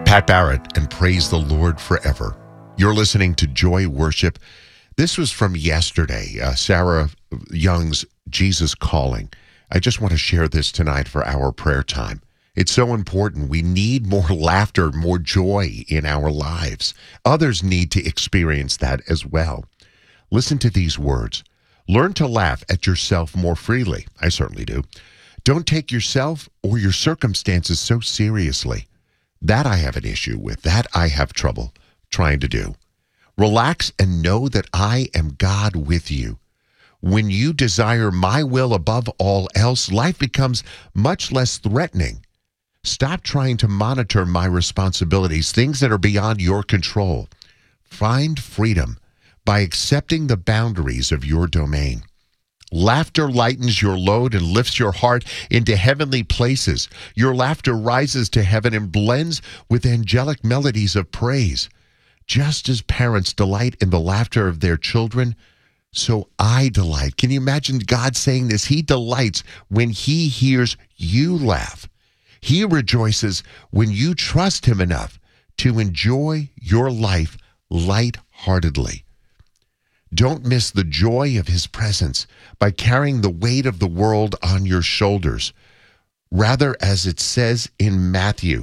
Pat Barrett and Praise the Lord Forever. You're listening to Joy Worship. This was from yesterday, Sarah Young's Jesus Calling. I just want to share this tonight for our prayer time. It's so important. We need more laughter, more joy in our lives. Others need to experience that as well. Listen to these words. Learn to laugh at yourself more freely. I certainly do. Don't take yourself or your circumstances so seriously. That I have an issue with. That I have trouble trying to do. Relax and know that I am God with you. When you desire my will above all else, life becomes much less threatening. Stop trying to monitor my responsibilities, things that are beyond your control. Find freedom by accepting the boundaries of your domain. Laughter lightens your load and lifts your heart into heavenly places. Your laughter rises to heaven and blends with angelic melodies of praise. Just as parents delight in the laughter of their children, so I delight. Can you imagine God saying this? He delights when he hears you laugh. He rejoices when you trust him enough to enjoy your life lightheartedly. Don't miss the joy of his presence by carrying the weight of the world on your shoulders. Rather, as it says in Matthew,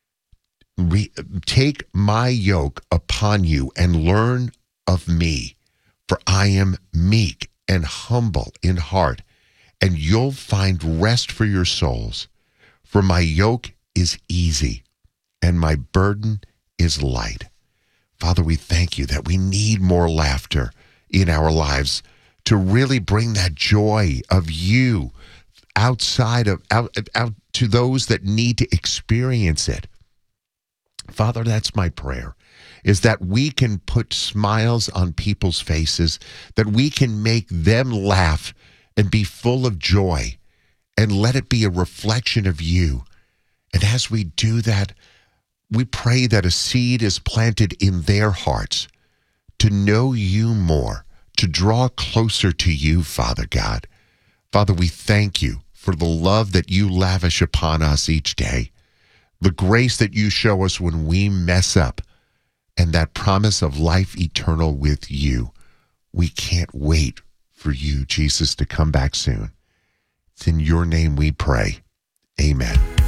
take my yoke upon you and learn of me, for I am meek and humble in heart, and you'll find rest for your souls. For my yoke is easy and my burden is light. Father, we thank you that we need more laughter in our lives to really bring that joy of you out to those that need to experience it. Father, that's my prayer, is that we can put smiles on people's faces, that we can make them laugh and be full of joy, and let it be a reflection of you. And as we do that, we pray that a seed is planted in their hearts to know you more, to draw closer to you, Father God. Father, we thank you for the love that you lavish upon us each day, the grace that you show us when we mess up, and that promise of life eternal with you. We can't wait for you, Jesus, to come back soon. It's in your name we pray. Amen.